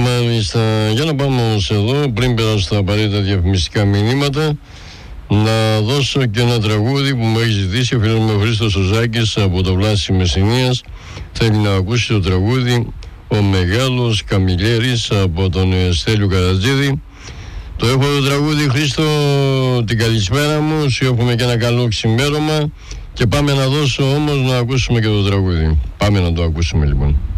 Μάλιστα. Για να πάμε όμως εδώ, πριν περάσω στα απαραίτητα διαφημιστικά μηνύματα, να δώσω και ένα τραγούδι που μου έχει ζητήσει ο φίλος μου ο Χρήστος Σοζάκης από το Βλάση Μεσσηνίας. Θέλει να ακούσει το τραγούδι «Ο Μεγάλος Καμιλιέρης» από τον Στέλιο Καρατζίδη. Το έχω το τραγούδι, Χρήστο, την καλησπέρα μου, σου εύχομαι και ένα καλό ξημέρωμα και πάμε να δώσω όμως να ακούσουμε και το τραγούδι. Πάμε να το ακούσουμε λοιπόν.